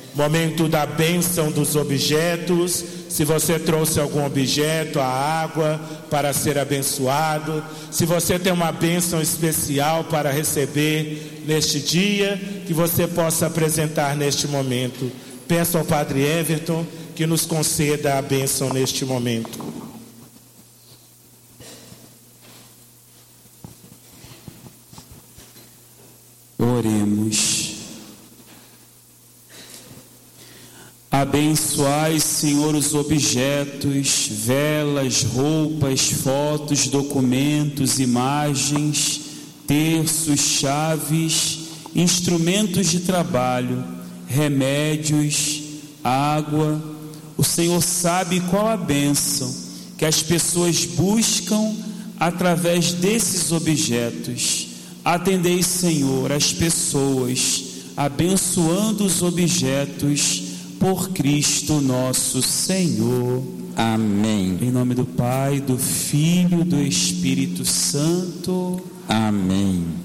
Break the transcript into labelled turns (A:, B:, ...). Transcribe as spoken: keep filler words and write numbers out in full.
A: Momento da bênção dos objetos. Se você trouxe algum objeto, a água para ser abençoado. Se você tem uma bênção especial para receber neste dia, que você possa apresentar neste momento. Peço ao Padre Everton que nos conceda a bênção neste momento.
B: Oremos. Abençoai, Senhor, os objetos, velas, roupas, fotos, documentos, imagens, terços, chaves, instrumentos de trabalho, remédios, água. O Senhor sabe qual a bênção que as pessoas buscam através desses objetos. Atendei, Senhor, as pessoas, abençoando os objetos, por Cristo nosso Senhor.
C: Amém.
B: Em nome do Pai, do Filho e do Espírito Santo.
C: Amém.